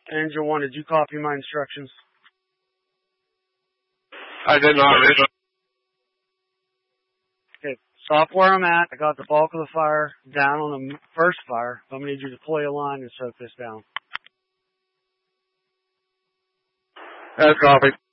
Angel 1, did you copy my instructions? I did not, Rich. Okay, stop where I'm at. I got the bulk of the fire down on the first fire. I'm going to need you to deploy a line and soak this down. That's copy.